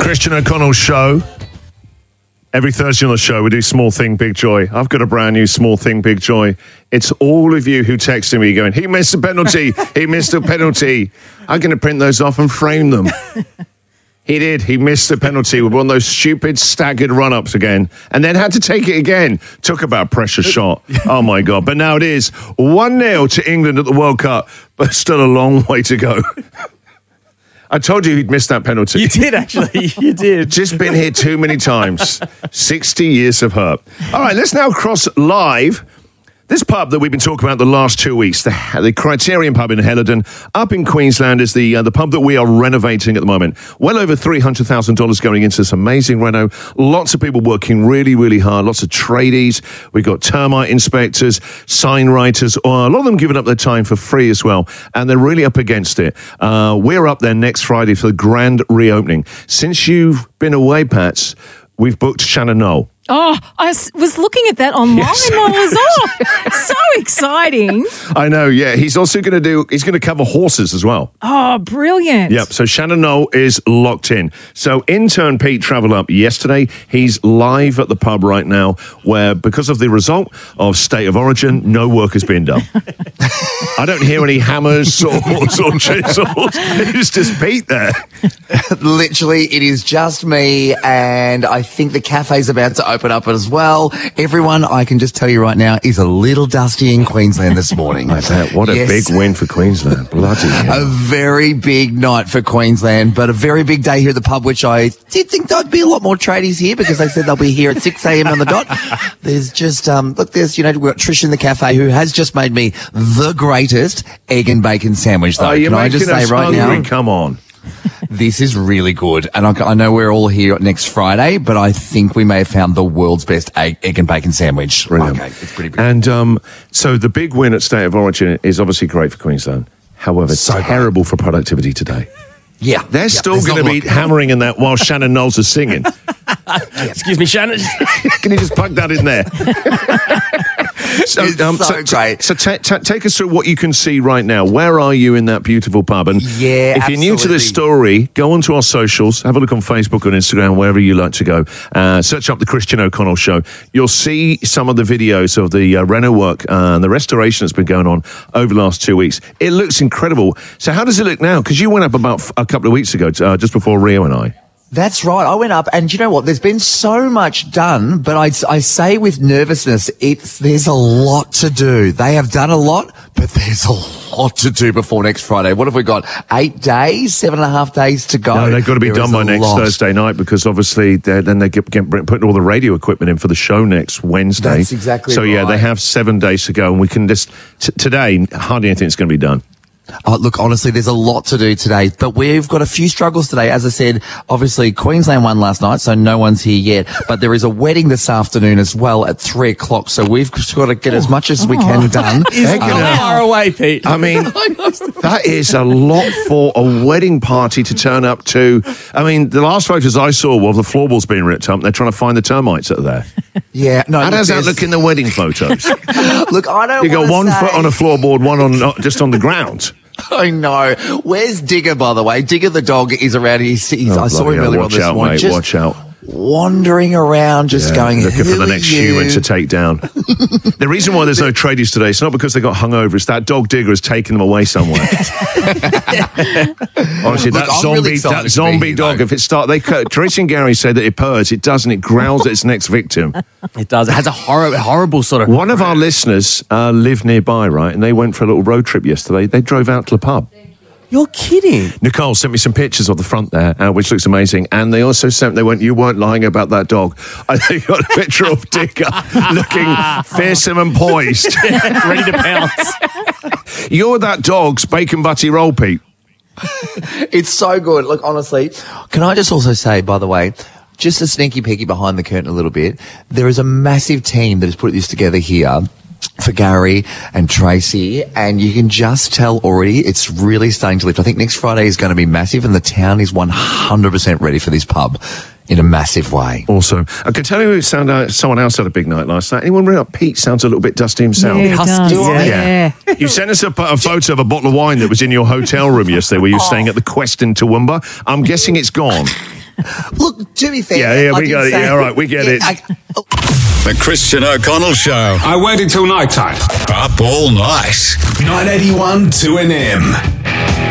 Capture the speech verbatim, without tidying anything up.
Christian O'Connell Show. Every Thursday on the show, we do Small Thing, Big Joy. I've got a brand new Small Thing, Big Joy. It's all of you who texted me going, he missed a penalty, he missed a penalty. I'm going to print those off and frame them. He did. He missed the penalty with one of those stupid staggered run-ups again and then had to take it again. Took about a precious shot. Oh, my God. But now it is one nil to England at the World Cup, but still a long way to go. I told you he'd missed that penalty. You did, actually. You did. Just been here too many times. sixty years of hurt. All right, let's now cross live. This pub that we've been talking about the last two weeks, the, the Criterion pub in Hellerden, up in Queensland, is the uh, the pub that we are renovating at the moment. Well over three hundred thousand dollars going into this amazing reno. Lots of people working really, really hard. Lots of tradies. We've got termite inspectors, sign writers. Oh, a lot of them giving up their time for free as well. And they're really up against it. Uh, we're up there next Friday for the grand reopening. Since you've been away, Pats, we've booked Shannon Knoll. Oh, I was looking at that online Yes. while I was off. So exciting. I know, yeah. He's also going to do, he's going to cover horses as well. Oh, brilliant. Yep, so Shannon Knoll is locked in. So intern Pete travelled up yesterday. He's live at the pub right now where, because of the result of State of Origin, no work has been done. I don't hear any hammers, swords or chisels. It's just Pete there. Literally, it is just me, and I think the cafe's about to open up as well. Everyone, I can just tell you right now, is a little dusty in Queensland this morning. I bet. What a Yes. big win for Queensland. Bloody hell. A very big night for Queensland, but a very big day here at the pub, which I did think there'd be a lot more tradies here because they said they'll be here at six a.m. on the dot. There's just, um, look, there's, you know, we've got Trish in the cafe who has just made me the greatest egg and bacon sandwich, though. Oh, you're Can I making just say us right hungry. now? Come on. This is really good. And I, I know we're all here next Friday, but I think we may have found the world's best egg, egg and bacon sandwich. Brilliant. Okay, it's pretty brilliant. And um, so the big win at State of Origin is obviously great for Queensland. However, So great. terrible for productivity today. Yeah. They're yeah, still there's going to not a be lot- hammering in that while Shannon Knowles is singing. Excuse me, Shannon. Can you just plug that in there? so, It's so great. So ta ta take us through what you can see right now. Where are you in that beautiful pub? And Yeah, if you're new to this absolutely. story, go onto our socials, have a look on Facebook and Instagram, wherever you like to go. Uh, search up the Christian O'Connell Show. You'll see some of the videos of the uh, reno work uh, and the restoration that's been going on over the last two weeks. It looks incredible. So how does it look now? Because you went up about f- a couple of weeks ago, uh, just before Rio and I. That's right. I went up, and you know what? There's been so much done, but I, I say with nervousness, it's there's a lot to do. They have done a lot, but there's a lot to do before next Friday. What have we got? Eight days, seven and a half days to go. No, they've got to be There done is by a next lot. Thursday night because obviously they're- then they get, get putting all the radio equipment in for the show next Wednesday. That's exactly So yeah, right. they have seven days to go, and we can just t- today hardly anything's going to be done. Oh, look, honestly, there's a lot to do today, but we've got a few struggles today. As I said, obviously Queensland won last night, so no one's here yet, but there is a wedding this afternoon as well at three o'clock, so we've just got to get as much as we can done. It's Heck not yeah. far away, Pete. I mean, that is a lot for a wedding party to turn up to. I mean, the last photos I saw were of the floorboards being ripped up. And they're trying to find the termites that are there. Yeah, no. How look, does that there's- look in the wedding photos? Look, I don't You got wanna one say- foot on a floorboard, one on uh, just on the ground. I know. Where's Digger, by the way? Digger the dog is around. He's, he's, Oh, I saw bloody him hell. earlier on Watch this out, morning. mate. Just Watch out. wandering around, just Yeah, going, looking for "Who the are next you?" human to take down. The reason why there's no tradies today, it's not because they got hungover. It's that dog Digger has taken them away somewhere. Honestly, Look, that I'm zombie, really excited to that be zombie here, dog. though. If it start, they Tracy and Gary said that it purrs. It doesn't. It growls at its next victim. It does. It has a hor- horrible sort of... One of our listeners uh, live nearby, right, and they went for a little road trip yesterday. They drove out to the pub. You're kidding. Nicole sent me some pictures of the front there, uh, which looks amazing. And they also sent, they went, you weren't lying about that dog. I think got a picture of Digger looking fearsome and poised. Ready to pounce. You're that dog's bacon butty roll, Pete. It's so good. Look, honestly, can I just also say, by the way, just a sneaky peeky behind the curtain a little bit, there is a massive team that has put this together here for Gary and Tracy, and you can just tell already it's really starting to lift. I think next Friday is going to be massive, and the town is one hundred percent ready for this pub in a massive way. Also, I can tell you who sound, uh, someone else had a big night last night. Anyone realize Pete sounds a little bit dusty himself? Yeah, it Husky, does. yeah. Yeah. You sent us a, a photo of a bottle of wine that was in your hotel room yesterday where you were staying at the Quest in Toowoomba. I'm guessing it's gone. Look, to be fair, Yeah, yeah, I we did got it. say- Yeah, all right, we get Yeah, it. I- The Christian O'Connell Show. I waited till night time. Up all night. nine eighty-one two N M.